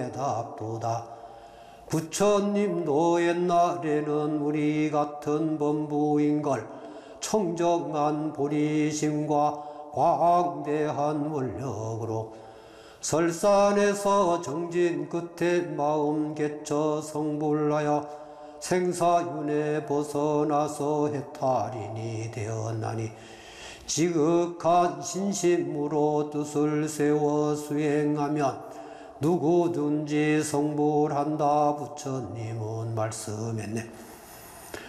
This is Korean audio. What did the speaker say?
대답도다. 부처님도 옛날에는 우리 같은 범부인걸 청정한 보리심과 광대한 원력으로 설산에서 정진 끝에 마음 개쳐 성불하여 생사윤에 벗어나서 해탈인이 되었나니 지극한 신심으로 뜻을 세워 수행하면 누구든지 성불한다 부처님은 말씀했네.